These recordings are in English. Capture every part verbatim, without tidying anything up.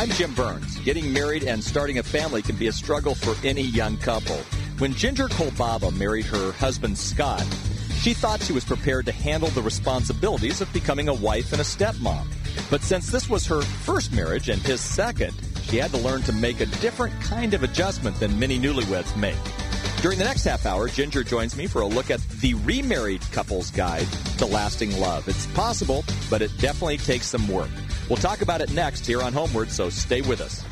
I'm Jim Burns. Getting married and starting a family can be a struggle for any young couple. When Ginger Kolbaba married her husband, Scott, she thought she was prepared to handle the responsibilities of becoming a wife and a stepmom. But since this was her first marriage and his second, she had to learn to make a different kind of adjustment than many newlyweds make. During the next half hour, Ginger joins me for a look at the remarried couple's guide to lasting love. It's possible, but it definitely takes some work. We'll talk about it next here on Homeward, so stay with us.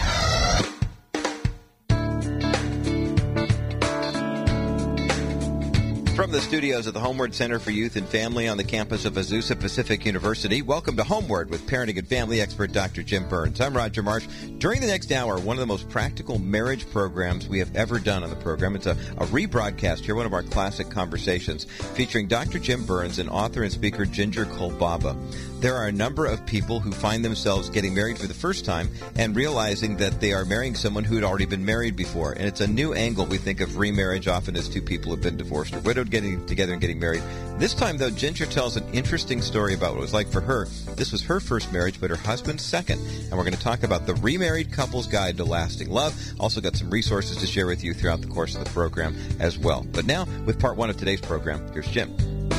From the studios of the Homeward Center for Youth and Family on the campus of Azusa Pacific University, welcome to Homeward with parenting and family expert Doctor Jim Burns. I'm Roger Marsh. During the next hour, one of the most practical marriage programs we have ever done on the program. It's a, a rebroadcast here, one of our classic conversations, featuring Doctor Jim Burns and author and speaker Ginger Kolbaba. There are a number of people who find themselves getting married for the first time and realizing that they are marrying someone who had already been married before. And it's a new angle. We think of remarriage often as two people who have been divorced or widowed getting together and getting married. This time, though, Ginger tells an interesting story about what it was like for her. This was her first marriage, but her husband's second. And we're going to talk about the remarried couple's guide to lasting love. Also got some resources to share with you throughout the course of the program as well. But now, with part one of today's program, here's Jim.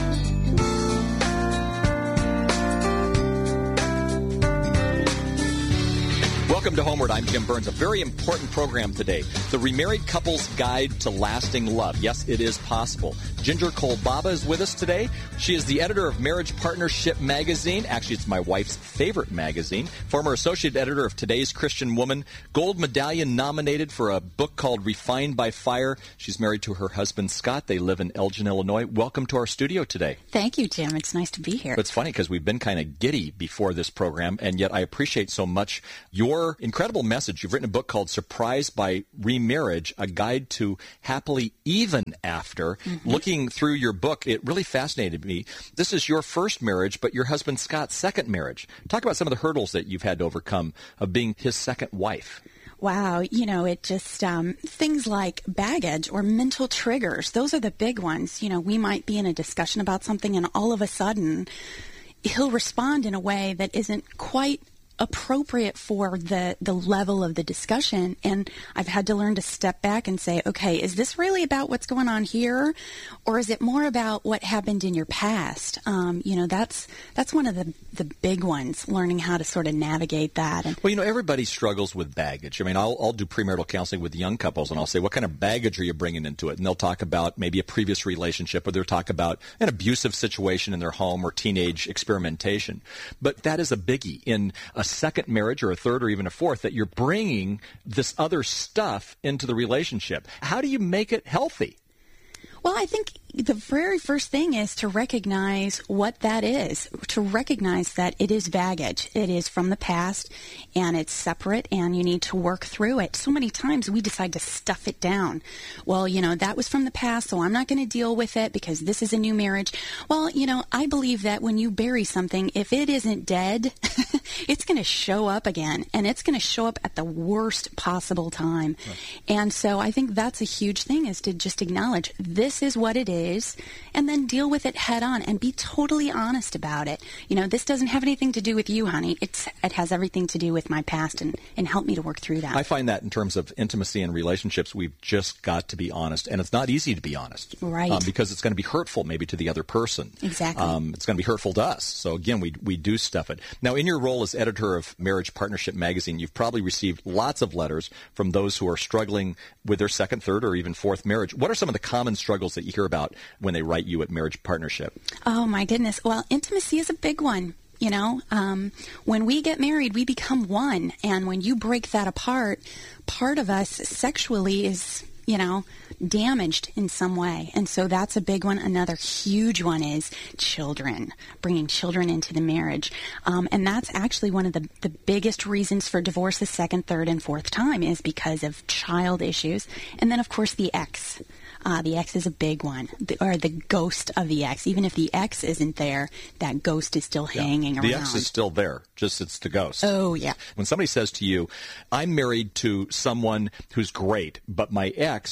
Welcome to Homeward. I'm Jim Burns. A very important program today. The Remarried Couple's Guide to Lasting Love. Yes, it is possible. Ginger Kolbaba is with us today. She is the editor of Marriage Partnership Magazine. Actually, it's my wife's favorite magazine. Former associate editor of Today's Christian Woman. Gold medallion nominated for a book called Refined by Fire. She's married to her husband, Scott. They live in Elgin, Illinois. Welcome to our studio today. Thank you, Jim. It's nice to be here. It's funny because we've been kind of giddy before this program, and yet I appreciate so much your incredible message. You've written a book called Surprised by Remarriage, a guide to happily even after. Mm-hmm. Looking through your book, it really fascinated me. This is your first marriage, but your husband Scott's second marriage. Talk about some of the hurdles that you've had to overcome of being his second wife. Wow, you know, it just, um, things like baggage or mental triggers, those are the big ones. You know, we might be in a discussion about something and all of a sudden he'll respond in a way that isn't quite appropriate for the, the level of the discussion. And I've had to learn to step back and say, okay, is this really about what's going on here? Or is it more about what happened in your past? Um, you know, that's that's one of the, the big ones, learning how to sort of navigate that. And, well, you know, everybody struggles with baggage. I mean, I'll, I'll do premarital counseling with young couples, and I'll say, what kind of baggage are you bringing into it? And they'll talk about maybe a previous relationship, or they'll talk about an abusive situation in their home or teenage experimentation. But that is a biggie. In a second marriage or a third or even a fourth, that you're bringing this other stuff into the relationship. How do you make it healthy? Well, I think the very first thing is to recognize what that is, to recognize that it is baggage. It is from the past, and it's separate, and you need to work through it. So many times we decide to stuff it down. Well, you know, that was from the past, so I'm not going to deal with it because this is a new marriage. Well, you know, I believe that when you bury something, if it isn't dead, it's going to show up again, and it's going to show up at the worst possible time. Right. And so I think that's a huge thing, is to just acknowledge this is what it is, and then deal with it head on and be totally honest about it. You know, this doesn't have anything to do with you, honey. It's it has everything to do with my past, and, and help me to work through that. I find that in terms of intimacy and relationships, we've just got to be honest, and it's not easy to be honest. Right. Um, because it's going to be hurtful maybe to the other person. Exactly. Um, it's going to be hurtful to us. So again, we we do stuff it. Now, in your role as editor of Marriage Partnership Magazine, you've probably received lots of letters from those who are struggling with their second, third, or even fourth marriage. What are some of the common struggles that you hear about when they write you at Marriage Partnership? Oh, my goodness. Well, intimacy is a big one. You know, um, when we get married, we become one. And when you break that apart, part of us sexually is, you know, damaged in some way. And so that's a big one. Another huge one is children, bringing children into the marriage. Um, and that's actually one of the, the biggest reasons for divorce the second, third, and fourth time, is because of child issues. And then, of course, the ex. Uh, the ex is a big one, the, or the ghost of the ex. Even if the ex isn't there, that ghost is still yeah. hanging around. The ex is still there, just it's the ghost. Oh, yeah. When somebody says to you, I'm married to someone who's great, but my ex doesn't have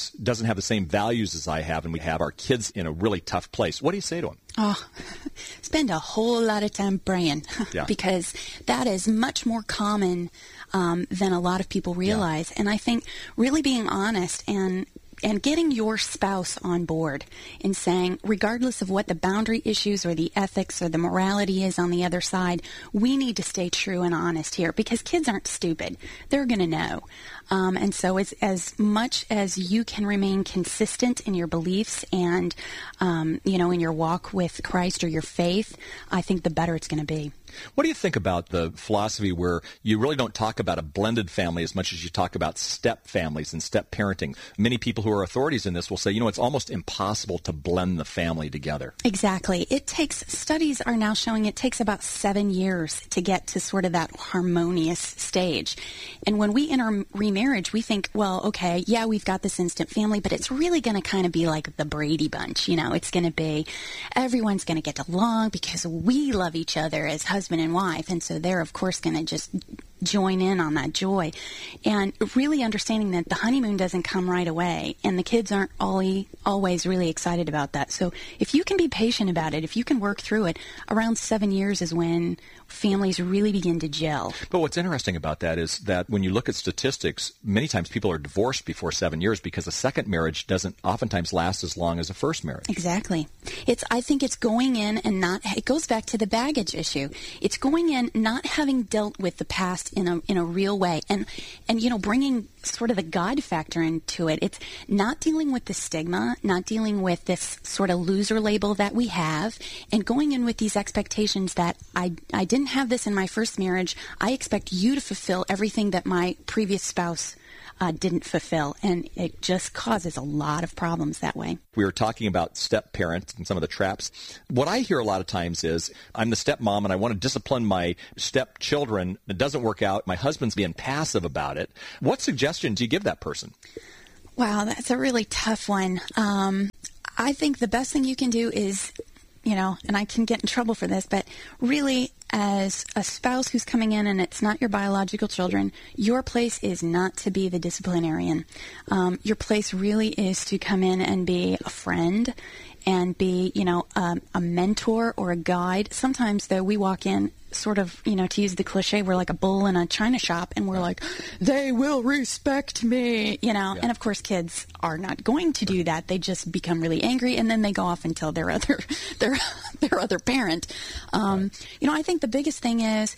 have the same values as I have, and we have our kids in a really tough place. What do you say to them? Oh, spend a whole lot of time praying yeah. because that is much more common um, than a lot of people realize. Yeah. And I think really being honest and and getting your spouse on board and saying, regardless of what the boundary issues or the ethics or the morality is on the other side, we need to stay true and honest here because kids aren't stupid. They're going to know. Um, and so it's as much as you can remain consistent in your beliefs and, um, you know, in your walk with Christ or your faith, I think the better it's going to be. What do you think about the philosophy where you really don't talk about a blended family as much as you talk about step families and step parenting? Many people who are authorities in this will say, you know, it's almost impossible to blend the family together. Exactly. It takes, studies are now showing it takes about seven years to get to sort of that harmonious stage. And when we enter remarriage, we think, well, okay, yeah, we've got this instant family, but it's really going to kind of be like the Brady Bunch. You know, it's going to be, everyone's going to get along because we love each other as husbands and wife, and so they're of course going to just join in on that joy. And really understanding that the honeymoon doesn't come right away, and the kids aren't always, always really excited about that. So if you can be patient about it, if you can work through it, around seven years is when families really begin to gel. But what's interesting about that is that when you look at statistics, many times people are divorced before seven years because a second marriage doesn't oftentimes last as long as a first marriage. Exactly. It's, I think it's going in and not, it goes back to the baggage issue. It's going in not having dealt with the past in a in a real way, and and you know, bringing sort of the God factor into it. It's not dealing with the stigma, not dealing with this sort of loser label that we have, and going in with these expectations that I I didn't have this in my first marriage. I expect you to fulfill everything that my previous spouse Uh, didn't fulfill, and it just causes a lot of problems that way. We were talking about step parents and some of the traps. What I hear a lot of times is, I'm the stepmom and I want to discipline my stepchildren. It doesn't work out. My husband's being passive about it. What suggestion do you give that person? Wow, that's a really tough one. Um, I think the best thing you can do is, you know, and I can get in trouble for this, but really, as a spouse who's coming in and it's not your biological children, your place is not to be the disciplinarian. Um, your place really is to come in and be a friend and be, you know, um, a mentor or a guide. Sometimes, though, we walk in sort of, you know, to use the cliche, we're like a bull in a china shop, and we're like, they will respect me, you know. Yeah. And, of course, kids are not going to do that. They just become really angry, and then they go off and tell their other, their, their other parent. Um, right. You know, I think the biggest thing is,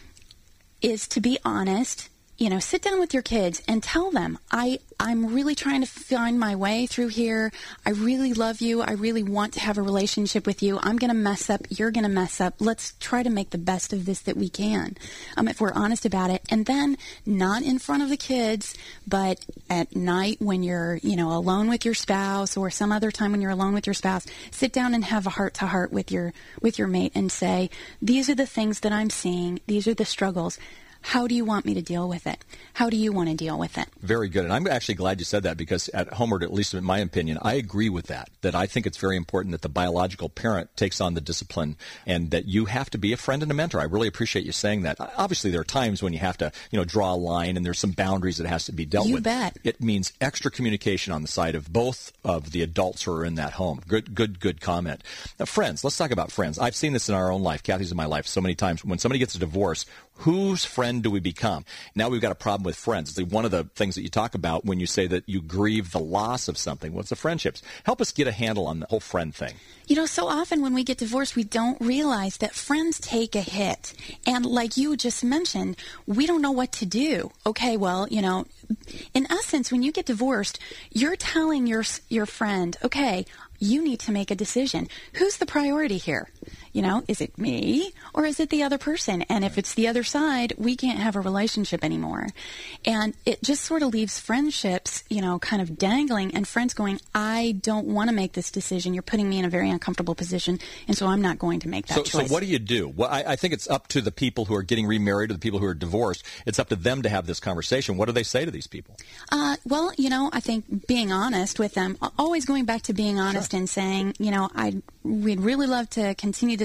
is to be honest. You know, sit down with your kids and tell them, I, I'm really trying to find my way through here. I really love you. I really want to have a relationship with you. I'm going to mess up. You're going to mess up. Let's try to make the best of this that we can, um, if we're honest about it. And then not in front of the kids, but at night when you're, you know, alone with your spouse, or some other time when you're alone with your spouse, sit down and have a heart-to-heart with your, with your mate and say, these are the things that I'm seeing. These are the struggles. How do you want me to deal with it? How do you want to deal with it? Very good. And I'm actually glad you said that, because at Homeward, at least in my opinion, I agree with that, that I think it's very important that the biological parent takes on the discipline, and that you have to be a friend and a mentor. I really appreciate you saying that. Obviously, there are times when you have to, you know, draw a line, and there's some boundaries that has to be dealt you with. You bet. It means extra communication on the side of both of the adults who are in that home. Good, good, good comment. Now, friends, let's talk about friends. I've seen this in our own life. Kathy's in my life so many times. When somebody gets a divorce, whose friend do we become? Now we've got a problem with friends. It's one of the things that you talk about when you say that you grieve the loss of something. What's the friendships? Help us get a handle on the whole friend thing. You know, so often when we get divorced, we don't realize that friends take a hit. And like you just mentioned, we don't know what to do. Okay, well, you know, in essence, when you get divorced, you're telling your your friend, okay, you need to make a decision. Who's the priority here? You know, is it me or is it the other person? And if it's the other side, we can't have a relationship anymore. And it just sort of leaves friendships, you know, kind of dangling, and friends going, I don't want to make this decision. You're putting me in a very uncomfortable position, and so I'm not going to make that so, choice. So what do you do? Well, I, I think it's up to the people who are getting remarried or the people who are divorced. It's up to them to have this conversation. What do they say to these people? Uh, well, you know, I think being honest with them, always going back to being honest. Sure. And saying, you know, I we'd really love to continue this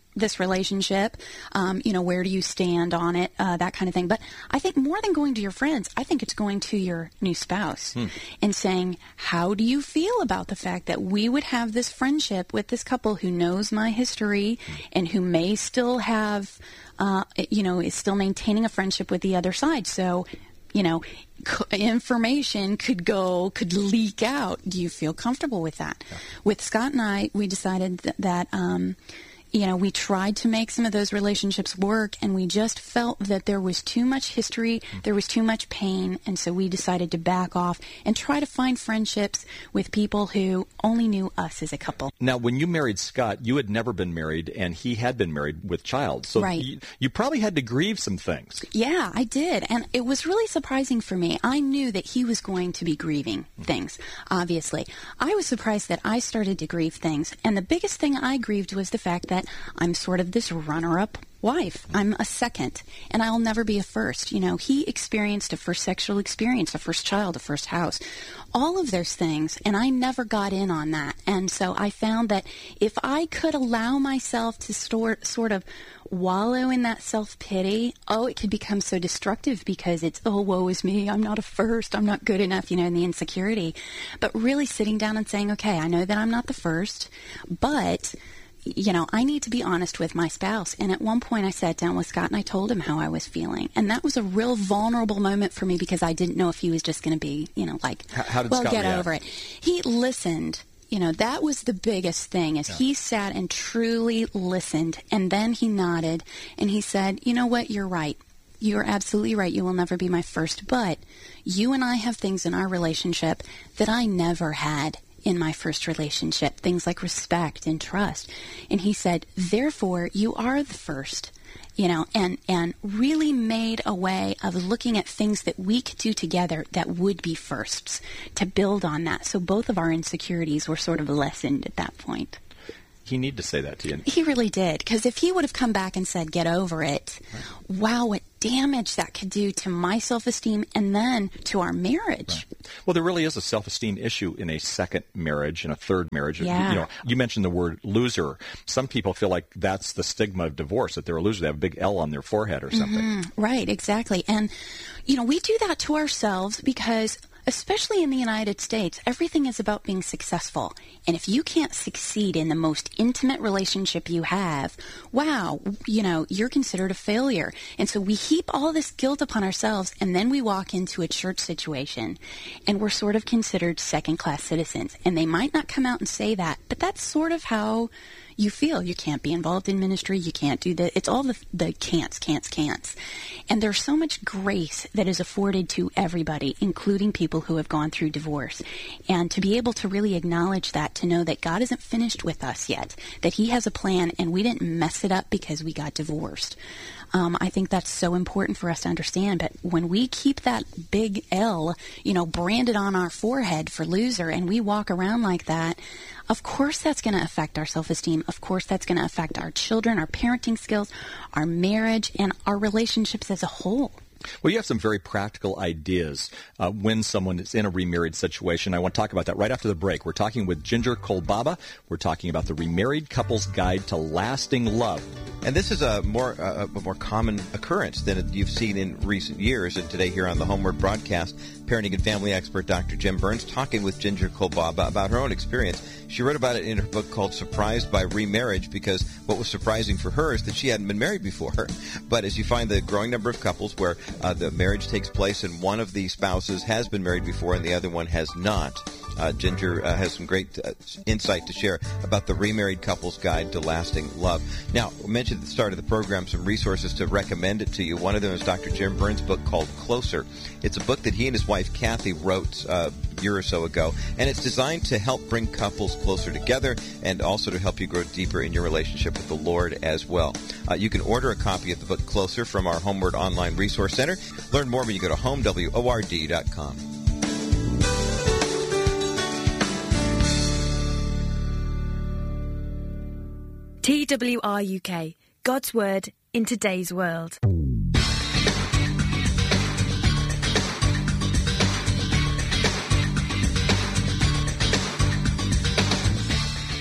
this relationship? Um, you know, where do you stand on it? Uh, that kind of thing. But I think more than going to your friends, I think it's going to your new spouse hmm. and saying, how do you feel about the fact that we would have this friendship with this couple who knows my history hmm. and who may still have, uh, you know, is still maintaining a friendship with the other side? So, you know, information could go, could leak out. Do you feel comfortable with that? Yeah. With Scott and I, we decided th- that, um, you know, we tried to make some of those relationships work, and we just felt that there was too much history, there was too much pain, and so we decided to back off and try to find friendships with people who only knew us as a couple. Now, when you married Scott, you had never been married, and he had been married with child, so right. you, you probably had to grieve some things. Yeah, I did, and it was really surprising for me. I knew that he was going to be grieving mm-hmm. things, obviously. I was surprised that I started to grieve things, and the biggest thing I grieved was the fact that I'm sort of this runner-up wife. I'm a second, and I'll never be a first. You know, he experienced a first sexual experience, a first child, a first house, all of those things, and I never got in on that. And so I found that if I could allow myself to store, sort of wallow in that self-pity, oh, it could become so destructive because it's, oh, woe is me, I'm not a first, I'm not good enough, you know, and the insecurity. But really sitting down and saying, okay, I know that I'm not the first, but you know, I need to be honest with my spouse. And at one point I sat down with Scott and I told him how I was feeling. And that was a real vulnerable moment for me because I didn't know if he was just going to be, you know, like, how, how did well, Scott get react? over it. He listened. You know, that was the biggest thing is yeah. he sat and truly listened. And then he nodded and he said, you know what, you're right. You're absolutely right. You will never be my first. But you and I have things in our relationship that I never had in my first relationship, things like respect and trust. And he said, therefore, you are the first, you know, and, and really made a way of looking at things that we could do together that would be firsts to build on that. So both of our insecurities were sort of lessened at that point. He needed to say that to you. He really did, because if he would have come back and said, get over it, right. wow, what damage that could do to my self-esteem and then to our marriage. Right. Well, there really is a self-esteem issue in a second marriage and a third marriage. Yeah. You know, you mentioned the word loser. Some people feel like that's the stigma of divorce, that they're a loser. They have a big L on their forehead or something. Mm-hmm. Right, exactly. And, you know, we do that to ourselves because especially in the United States, everything is about being successful. And if you can't succeed in the most intimate relationship you have, wow, you know, you're considered a failure. And so we heap all this guilt upon ourselves, and then we walk into a church situation, and we're sort of considered second-class citizens. And they might not come out and say that, but that's sort of how you feel. You can't be involved in ministry. You can't do the, it's all the, the can'ts, can'ts, can'ts. And there's so much grace that is afforded to everybody, including people who have gone through divorce. And to be able to really acknowledge that, to know that God isn't finished with us yet, that he has a plan and we didn't mess it up because we got divorced. Um, I think that's so important for us to understand. But when we keep that big L, you know, branded on our forehead for loser, and we walk around like that, of course that's going to affect our self-esteem. Of course that's going to affect our children, our parenting skills, our marriage, and our relationships as a whole. Well, you have some very practical ideas uh, when someone is in a remarried situation. I want to talk about that right after the break. We're talking with Ginger Kolbaba. We're talking about the Remarried Couple's Guide to Lasting Love. And this is a more uh, a more common occurrence than you've seen in recent years. And today here on the Homeward broadcast, parenting and family expert Doctor Jim Burns talking with Ginger Kolbaba about her own experience. She wrote about it in her book called Surprised by Remarriage, because what was surprising for her is that she hadn't been married before. But as you find the growing number of couples where uh, the marriage takes place and one of the spouses has been married before and the other one has not, Uh, Ginger uh, has some great uh, insight to share about the Remarried Couple's Guide to Lasting Love. Now, I mentioned at the start of the program some resources to recommend it to you. One of them is Doctor Jim Burns' book called Closer. It's a book that he and his wife Kathy wrote uh, a year or so ago, and it's designed to help bring couples closer together and also to help you grow deeper in your relationship with the Lord as well. Uh, you can order a copy of the book Closer from our Homeward Online Resource Center. Learn more when you go to home word dot com. T W R U K, God's Word in today's world.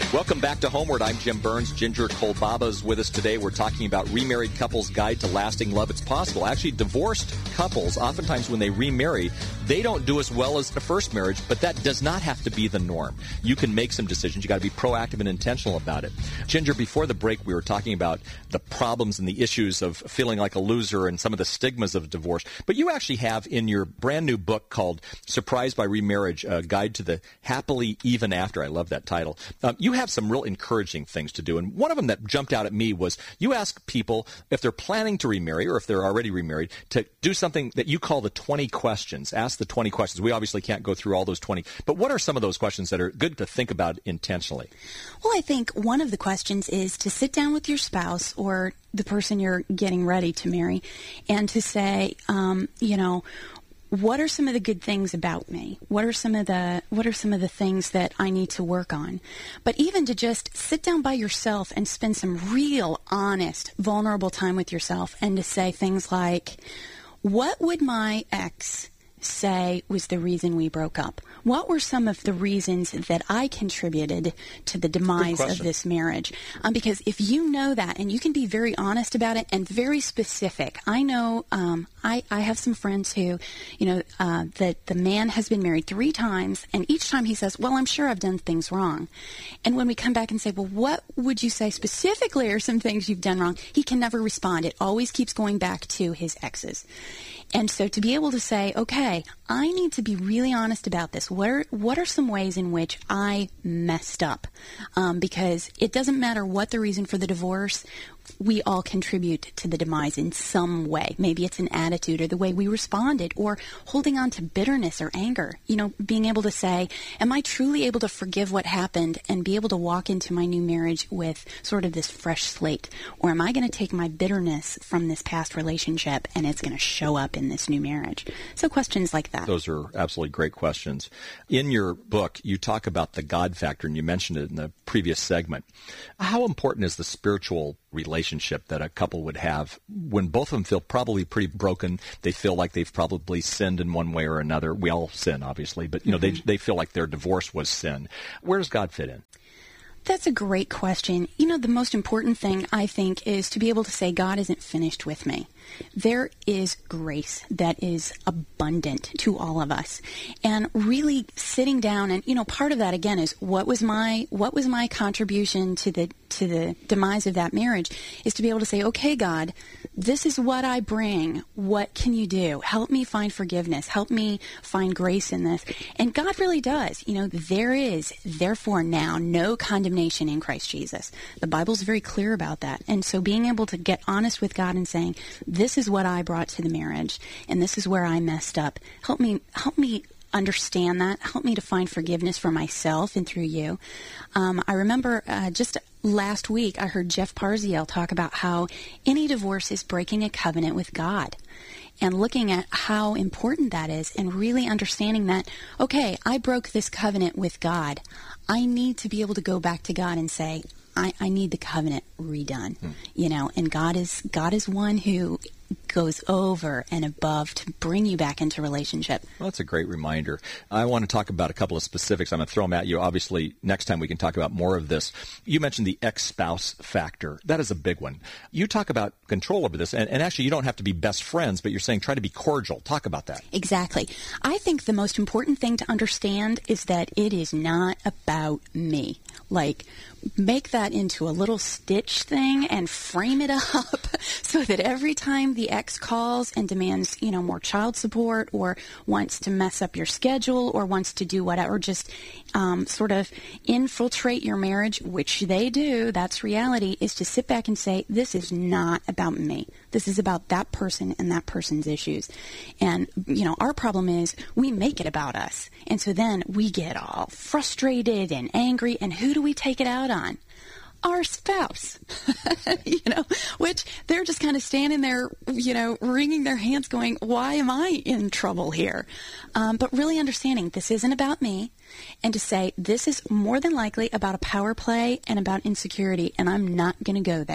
Welcome back to Homeward. I'm Jim Burns. Ginger Kolbaba is with us today. We're talking about Remarried Couples' Guide to Lasting Love. It's possible. Actually, divorced couples, oftentimes when they remarry, they don't do as well as the first marriage, but that does not have to be the norm. You can make some decisions. You got to be proactive and intentional about it. Ginger, before the break, we were talking about the problems and the issues of feeling like a loser and some of the stigmas of divorce. But you actually have in your brand new book called Surprised by Remarriage, a Guide to the Happily Even After. I love that title. Um, you have some real encouraging things to do. And one of them that jumped out at me was you ask people if they're planning to remarry or if they're already remarried to do something that you call the twenty questions. Ask the twenty questions. We obviously can't go through all those twenty, but what are some of those questions that are good to think about intentionally? Well, I think one of the questions is to sit down with your spouse or the person you're getting ready to marry and to say, um, you know, what are some of the good things about me? What are some of the what are some of the things that I need to work on? But even to just sit down by yourself and spend some real, honest, vulnerable time with yourself and to say things like, what would my ex say was the reason we broke up? What were some of the reasons that I contributed to the demise of this marriage? Um, because if you know that and you can be very honest about it and very specific, I know um, I, I have some friends who, you know, uh, that the man has been married three times and each time he says, well, I'm sure I've done things wrong. And when we come back and say, well, what would you say specifically are some things you've done wrong? He can never respond. It always keeps going back to his exes. And so to be able to say, okay, I need to be really honest about this. What are, what are some ways in which I messed up? Um, because it doesn't matter what the reason for the divorce, we all contribute to the demise in some way. Maybe it's an attitude or the way we responded or holding on to bitterness or anger. You know, being able to say, am I truly able to forgive what happened and be able to walk into my new marriage with sort of this fresh slate? Or am I going to take my bitterness from this past relationship and it's going to show up in this new marriage? So questions like that. Those are absolutely great questions. In your book, you talk about the God factor, and you mentioned it in the previous segment. How important is the spiritual relationship that a couple would have when both of them feel probably pretty broken? They feel like they've probably sinned in one way or another. We all sin, obviously, but you know, mm-hmm. they they feel like their divorce was sin. Where does God fit in? That's a great question. You know, the most important thing, I think, is to be able to say, God isn't finished with me. There is grace that is abundant to all of us. And really sitting down and, you know, part of that, again, is what was my what was my contribution to the to the demise of that marriage is to be able to say, okay, God, this is what I bring. What can you do? Help me find forgiveness. Help me find grace in this. And God really does. You know, there is, therefore, now no condemnation in Christ Jesus. The Bible's very clear about that. And so being able to get honest with God and saying, this is what I brought to the marriage, and this is where I messed up. Help me, help me understand that. Help me to find forgiveness for myself and through you. Um, I remember uh, just last week I heard Jeff Parziel talk about how any divorce is breaking a covenant with God. And looking at how important that is and really understanding that, okay, I broke this covenant with God. I need to be able to go back to God and say, I, I need the covenant redone, hmm. you know, and God is God is one who goes over and above to bring you back into relationship. Well, that's a great reminder. I want to talk about a couple of specifics. I'm going to throw them at you. Obviously, next time we can talk about more of this. You mentioned the ex-spouse factor. That is a big one. You talk about control over this, and, and actually you don't have to be best friends, but you're saying try to be cordial. Talk about that. Exactly. I think the most important thing to understand is that it is not about me. Like, make that into a little stitch thing and frame it up so that every time the ex calls and demands, you know, more child support or wants to mess up your schedule or wants to do whatever, just um, sort of infiltrate your marriage, which they do, that's reality, is to sit back and say, this is not about me. This is about that person and that person's issues. And, you know, our problem is we make it about us. And so then we get all frustrated and angry. And who do we take it out on? Our spouse, you know, which they're just kind of standing there, you know, wringing their hands going, why am I in trouble here? Um, but really understanding this isn't about me, and to say this is more than likely about a power play and about insecurity, and I'm not going to go there.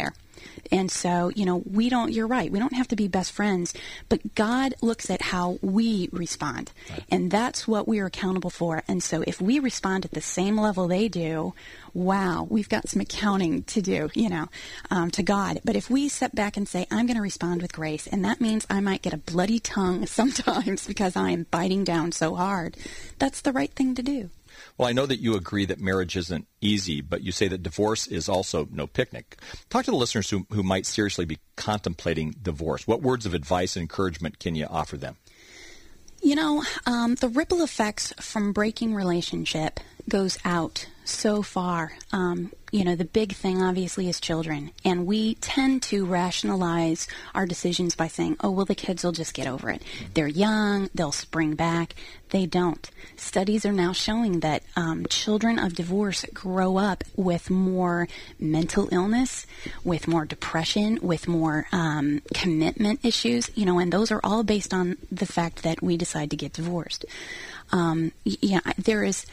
And so, you know, we don't, you're right, we don't have to be best friends, but God looks at how we respond. Right. And that's what we're accountable for. And so if we respond at the same level they do, wow, we've got some accounting to do, you know, um, to God. But if we step back and say, I'm going to respond with grace, and that means I might get a bloody tongue sometimes because I am biting down so hard, that's the right thing to do. Well, I know that you agree that marriage isn't easy, but you say that divorce is also no picnic. Talk to the listeners who, who might seriously be contemplating divorce. What words of advice and encouragement can you offer them? You know, um, the ripple effects from breaking relationship goes out so far. Um, you know, the big thing obviously is children. And we tend to rationalize our decisions by saying, oh, well, the kids will just get over it. They're young, they'll spring back. They don't. Studies are now showing that um, children of divorce grow up with more mental illness, with more depression, with more um, commitment issues, you know, and those are all based on the fact that we decide to get divorced. Um, yeah, there is...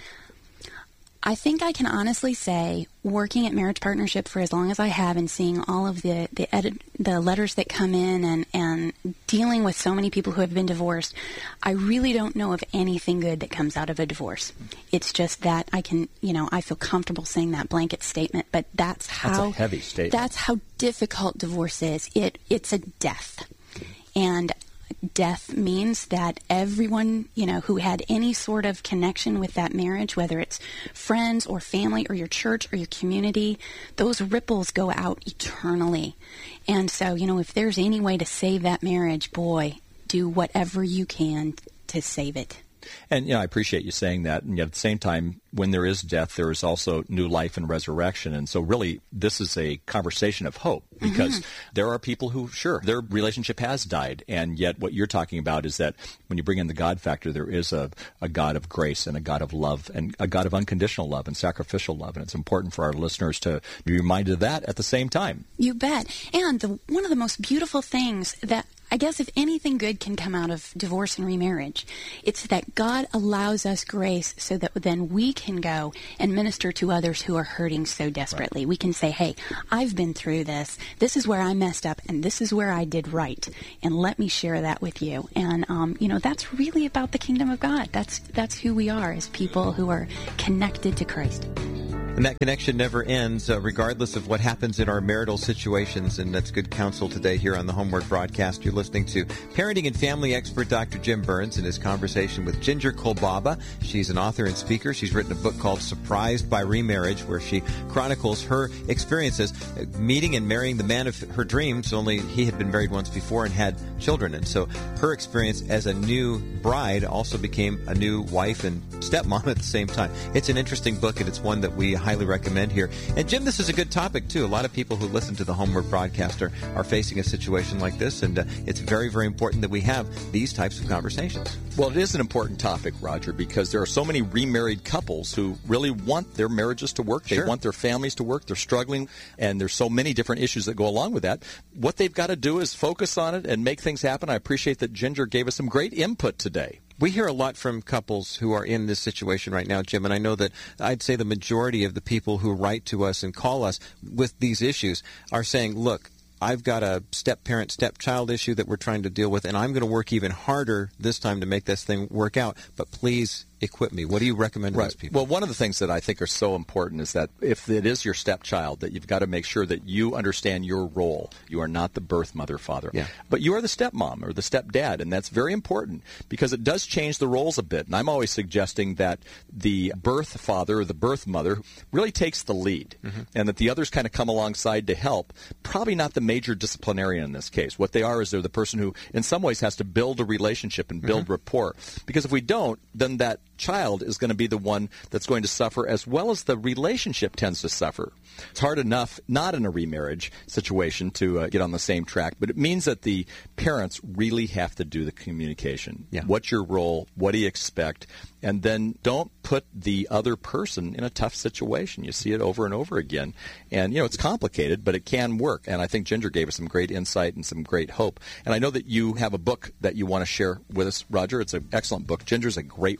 I think I can honestly say, working at Marriage Partnership for as long as I have and seeing all of the the, edit, the letters that come in and, and dealing with so many people who have been divorced, I really don't know of anything good that comes out of a divorce. It's just that I can, you know, I feel comfortable saying that blanket statement, but that's how... That's a heavy statement. That's how difficult divorce is. It It's a death. And... death means that everyone, you know, who had any sort of connection with that marriage, whether it's friends or family or your church or your community, those ripples go out eternally. And so, you know, if there's any way to save that marriage, boy, do whatever you can to save it. And, you know, I appreciate you saying that. And yet at the same time, when there is death, there is also new life and resurrection. And so really, this is a conversation of hope because mm-hmm. there are people who, sure, their relationship has died. And yet what you're talking about is that when you bring in the God factor, there is a, a God of grace and a God of love and a God of unconditional love and sacrificial love. And it's important for our listeners to be reminded of that at the same time. You bet. And the, one of the most beautiful things that I guess if anything good can come out of divorce and remarriage, it's that God allows us grace so that then we can go and minister to others who are hurting so desperately. Right. We can say, hey, I've been through this. This is where I messed up, and this is where I did right. And let me share that with you. And, um, you know, that's really about the kingdom of God. That's, that's who we are as people who are connected to Christ. And that connection never ends, uh, regardless of what happens in our marital situations. And that's good counsel today here on the Homeward broadcast. You're listening to parenting and family expert Doctor Jim Burns in his conversation with Ginger Kolbaba. She's an author and speaker. She's written a book called Surprised by Remarriage, where she chronicles her experiences meeting and marrying the man of her dreams, only he had been married once before and had children. And so her experience as a new bride also became a new wife and stepmom at the same time. It's an interesting book, and it's one that we highly recommend here. And Jim, this is a good topic too. A lot of people who listen to the Homeward broadcast are, are facing a situation like this, and uh, it's very, very important that we have these types of conversations. Well, it is an important topic, Roger, because there are so many remarried couples who really want their marriages to work. They sure. want their families to work. They're struggling, and there's so many different issues that go along with that. What they've got to do is focus on it and make things happen. I appreciate that Ginger gave us some great input today. We hear a lot from couples who are in this situation right now, Jim, and I know that I'd say the majority of the people who write to us and call us with these issues are saying, look, I've got a step-parent, step-child issue that we're trying to deal with, and I'm going to work even harder this time to make this thing work out, but please equip me. What do you recommend to right. those people? Well, one of the things that I think are so important is that if it is your stepchild, that you've got to make sure that you understand your role. You are not the birth mother, father. Yeah. But you are the stepmom or the stepdad, and that's very important because it does change the roles a bit. And I'm always suggesting that the birth father or the birth mother really takes the lead, mm-hmm. and that the others kind of come alongside to help. Probably not the major disciplinarian in this case. What they are is they're the person who, in some ways, has to build a relationship and build mm-hmm. rapport. Because if we don't, then that child is going to be the one that's going to suffer, as well as the relationship tends to suffer. It's hard enough not in a remarriage situation to uh, get on the same track, but it means that the parents really have to do the communication. Yeah. What's your role? What do you expect? And then don't put the other person in a tough situation. You see it over and over again. And, you know, it's complicated, but it can work. And I think Ginger gave us some great insight and some great hope. And I know that you have a book that you want to share with us, Roger. It's an excellent book. Ginger's a great writer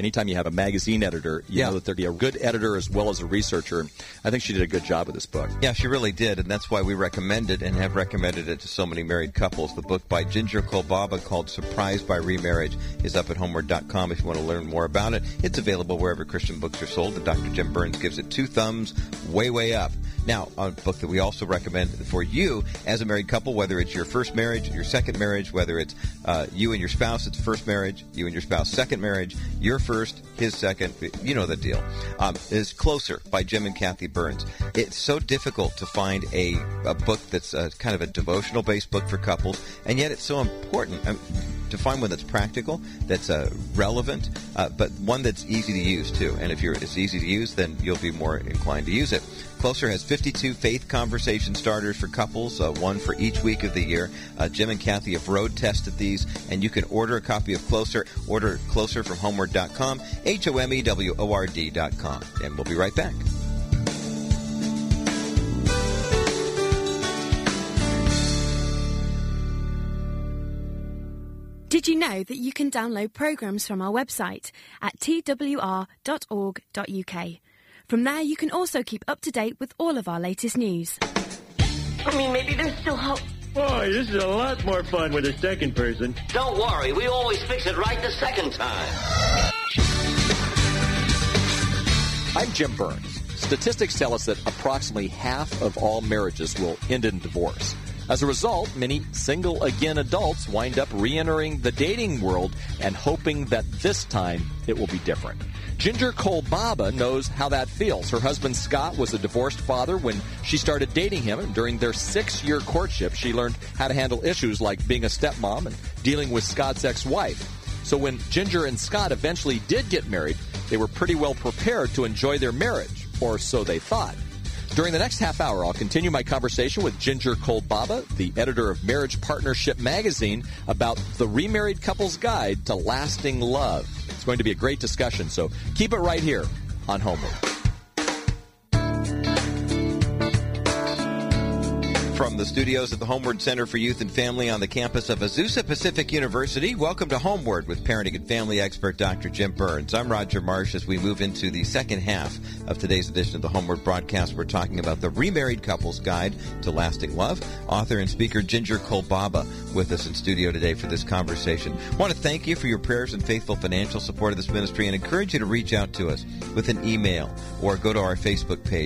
anytime you have a magazine editor, you Yeah. know that they're a good editor as well as a researcher. I think she did a good job with this book. Yeah, she really did, and that's why we recommend it and have recommended it to so many married couples. The book by Ginger Kolbaba called Surprised by Remarriage is up at homeward dot com if you want to learn more about it. It's available wherever Christian books are sold, and Doctor Jim Burns gives it two thumbs way, way up. Now, a book that we also recommend for you as a married couple, whether it's your first marriage, your second marriage, whether it's uh, you and your spouse, it's first marriage, you and your spouse, second marriage, your first, his second, you know the deal, um, is Closer by Jim and Kathy Burns. It's so difficult to find a, a book that's a, kind of a devotional-based book for couples, and yet it's so important. Um, to find one that's practical, that's uh, relevant, uh, but one that's easy to use too. And if you're it's easy to use, then you'll be more inclined to use it. Closer has fifty-two faith conversation starters for couples, uh, one for each week of the year. Uh, Jim and Kathy have road tested these, and you can order a copy of Closer. Order Closer from homeward dot com, H O M E W O R D dot com. And we'll be right back. Did you know that you can download programs from our website at t w r dot org dot u k? From there, you can also keep up to date with all of our latest news. I mean, maybe there's still hope. Boy, this is a lot more fun with a second person. Don't worry, we always fix it right the second time. I'm Jim Burns. Statistics tell us that approximately half of all marriages will end in divorce. As a result, many single-again adults wind up re-entering the dating world and hoping that this time it will be different. Ginger Kolbaba knows how that feels. Her husband, Scott, was a divorced father when she started dating him, and during their six-year courtship, she learned how to handle issues like being a stepmom and dealing with Scott's ex-wife. So when Ginger and Scott eventually did get married, they were pretty well prepared to enjoy their marriage, or so they thought. During the next half hour, I'll continue my conversation with Ginger Kolbaba, the editor of Marriage Partnership magazine, about the remarried couple's guide to lasting love. It's going to be a great discussion, so keep it right here on Homeward. From the studios at the Homeward Center for Youth and Family on the campus of Azusa Pacific University, welcome to Homeward with parenting and family expert Doctor Jim Burns. I'm Roger Marsh. As we move into the second half of today's edition of the Homeward broadcast, we're talking about the Remarried Couple's Guide to Lasting Love. Author and speaker Ginger Kolbaba with us in studio today for this conversation. I want to thank you for your prayers and faithful financial support of this ministry and encourage you to reach out to us with an email or go to our Facebook page.